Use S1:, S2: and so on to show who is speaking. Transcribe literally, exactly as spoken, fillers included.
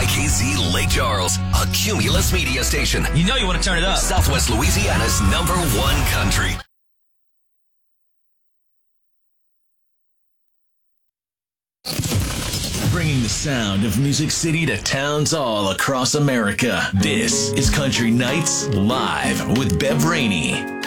S1: Y K Z Lake Charles, a Cumulus media station.
S2: You know you want to turn it up.
S1: Southwest Louisiana's number one country.
S3: Bringing the sound of Music City to towns all across America. This is Country Nights Live with Bev Rainey.